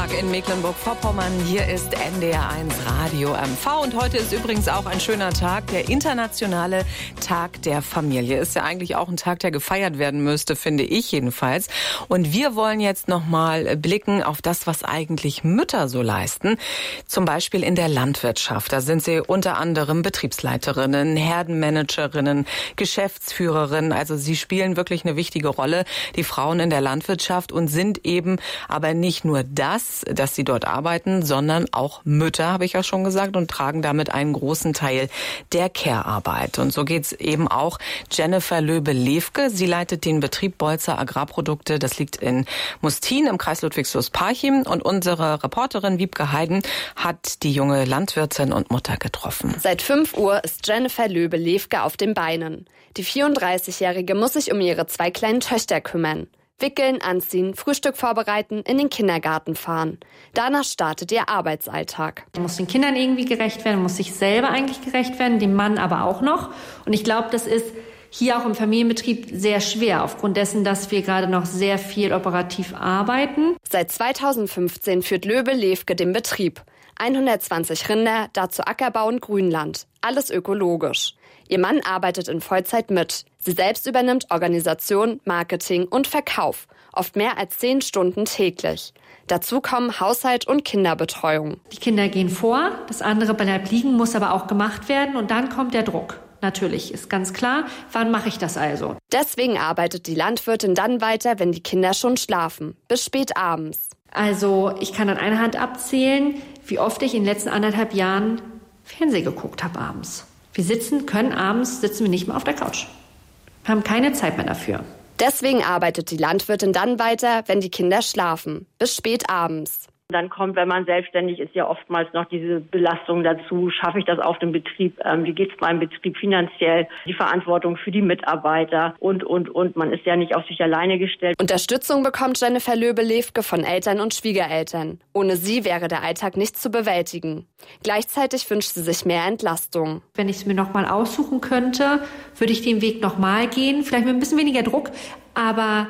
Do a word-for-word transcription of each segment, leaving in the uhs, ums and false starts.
Tag in Mecklenburg-Vorpommern. Hier ist N D R eins Radio M V und heute ist übrigens auch ein schöner Tag, der internationale Tag der Familie. Ist ja eigentlich auch ein Tag, der gefeiert werden müsste, finde ich jedenfalls. Und wir wollen jetzt nochmal blicken auf das, was eigentlich Mütter so leisten. Zum Beispiel in der Landwirtschaft. Da sind sie unter anderem Betriebsleiterinnen, Herdenmanagerinnen, Geschäftsführerinnen. Also sie spielen wirklich eine wichtige Rolle, die Frauen in der Landwirtschaft, und sind eben aber nicht nur das, dass sie dort arbeiten, sondern auch Mütter, habe ich ja schon gesagt, und tragen damit einen großen Teil der Care-Arbeit. Und so geht's eben auch Jennifer Löbe-Lewke. Sie leitet den Betrieb Bolzer Agrarprodukte. Das liegt in Mustin im Kreis Ludwigslust-Parchim. Und unsere Reporterin Wiebke Heiden hat die junge Landwirtin und Mutter getroffen. Seit fünf Uhr ist Jennifer Löbe-Lewke auf den Beinen. Die vierunddreißigjährige muss sich um ihre zwei kleinen Töchter kümmern. Wickeln, anziehen, Frühstück vorbereiten, in den Kindergarten fahren. Danach startet ihr Arbeitsalltag. Man muss den Kindern irgendwie gerecht werden, muss sich selber eigentlich gerecht werden, dem Mann aber auch noch. Und ich glaube, das ist hier auch im Familienbetrieb sehr schwer, aufgrund dessen, dass wir gerade noch sehr viel operativ arbeiten. Seit zweitausendfünfzehn führt Löbe-Lewke den Betrieb. hundertzwanzig Rinder, dazu Ackerbau und Grünland. Alles ökologisch. Ihr Mann arbeitet in Vollzeit mit. Sie selbst übernimmt Organisation, Marketing und Verkauf. Oft mehr als zehn Stunden täglich. Dazu kommen Haushalt und Kinderbetreuung. Die Kinder gehen vor, das andere bleibt liegen, muss aber auch gemacht werden. Und dann kommt der Druck. Natürlich, ist ganz klar. Wann mache ich das also? Deswegen arbeitet die Landwirtin dann weiter, wenn die Kinder schon schlafen. Bis spät abends. Also ich kann an einer Hand abzählen, wie oft ich in den letzten anderthalb Jahren Fernsehen geguckt habe abends. Wir sitzen, können abends, sitzen wir nicht mehr auf der Couch. Wir haben keine Zeit mehr dafür. Deswegen arbeitet die Landwirtin dann weiter, wenn die Kinder schlafen. Bis spät abends. Dann kommt, wenn man selbstständig ist, ja oftmals noch diese Belastung dazu. Schaffe ich das auf dem Betrieb? Ähm, wie geht es meinem Betrieb finanziell? Die Verantwortung für die Mitarbeiter und, und, und. Man ist ja nicht auf sich alleine gestellt. Unterstützung bekommt Jennifer Löbe-Lewke von Eltern und Schwiegereltern. Ohne sie wäre der Alltag nicht zu bewältigen. Gleichzeitig wünscht sie sich mehr Entlastung. Wenn ich es mir noch mal aussuchen könnte, würde ich den Weg noch mal gehen. Vielleicht mit ein bisschen weniger Druck, aber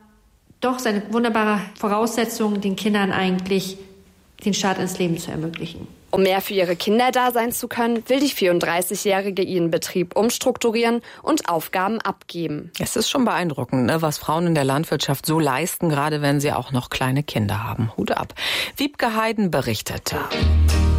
doch seine wunderbare Voraussetzung, den Kindern eigentlich den Start ins Leben zu ermöglichen. Um mehr für ihre Kinder da sein zu können, will die vierunddreißigjährige ihren Betrieb umstrukturieren und Aufgaben abgeben. Es ist schon beeindruckend, ne, was Frauen in der Landwirtschaft so leisten, gerade wenn sie auch noch kleine Kinder haben. Hut ab. Wiebke Heiden berichtete.